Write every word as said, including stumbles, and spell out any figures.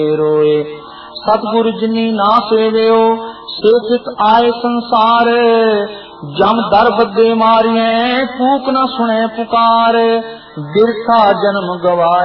रोए। सतगुरु जिनी ना सेवियो से चित आए संसार, जम दर बदे मारिए फूक न सुने पुकार, बिरथा जन्म गवाए।